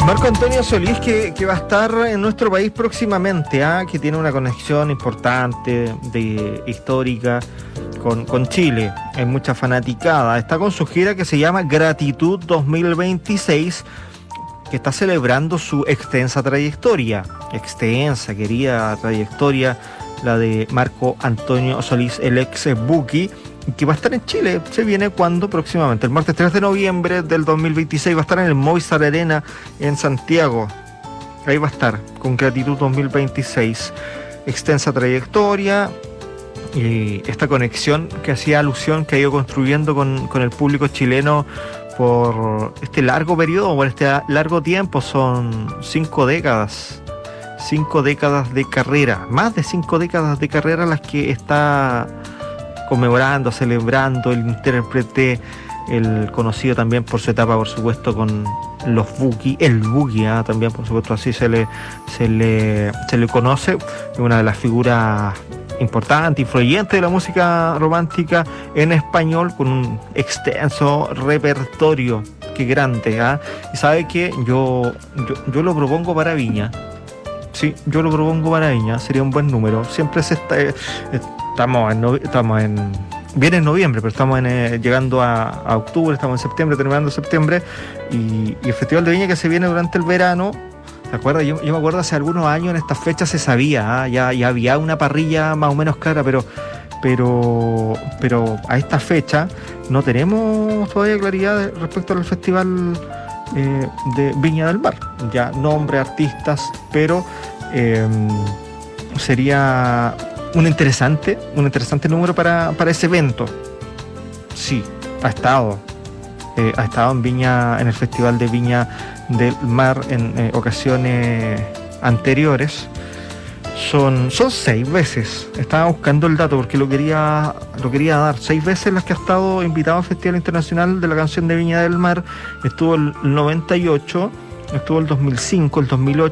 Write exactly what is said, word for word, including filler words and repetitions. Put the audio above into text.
Marco Antonio Solís, que, que va a estar en nuestro país próximamente, ¿ah? Que tiene una conexión importante, de, histórica, con, con Chile. Hay mucha fanaticada. Está con su gira que se llama Gratitud dos mil veintiséis, que está celebrando su extensa trayectoria. Extensa, querida trayectoria, la de Marco Antonio Solís, el ex Buki, que va a estar en Chile. Se viene cuando próximamente, el martes tres de noviembre del dos mil veintiséis, va a estar en el Movistar Arena en Santiago. Ahí va a estar con Gratitud dos mil veintiséis. Extensa trayectoria y esta conexión que hacía alusión, que ha ido construyendo con, con el público chileno por este largo periodo, por este largo tiempo. Son cinco décadas cinco décadas de carrera, más de cinco décadas de carrera las que está conmemorando, celebrando el intérprete, el conocido también por su etapa, por supuesto, con los Buki, el Buki, ¿eh? También, por supuesto, así se le, se le, se le conoce, una de las figuras importantes, influyentes de la música romántica en español, con un extenso repertorio. Qué grande, ¿eh? Y sabe que yo, yo, yo lo propongo para Viña. Sí, yo lo propongo para Viña, sería un buen número. Siempre se está... Eh, Estamos en, novi- estamos en, viene en noviembre, pero estamos en, eh, llegando a, a octubre, estamos en septiembre, terminando septiembre, y, y el Festival de Viña que se viene durante el verano. ¿Te acuerdas? Yo, yo me acuerdo hace algunos años en estas fechas se sabía, ¿eh? ya, ya había una parrilla más o menos clara, pero, pero, pero a esta fecha no tenemos todavía claridad respecto al Festival eh, de Viña del Mar. Ya nombre, artistas, pero eh, sería un interesante, un interesante número para, para ese evento. Sí, ha estado. Eh, ha estado en Viña, en el Festival de Viña del Mar en eh, ocasiones anteriores. Son, son seis veces. Estaba buscando el dato porque lo quería, lo quería dar. Seis veces las que ha estado invitado al Festival Internacional de la Canción de Viña del Mar. Estuvo el noventa y ocho, estuvo el dos mil cinco, el dos mil ocho.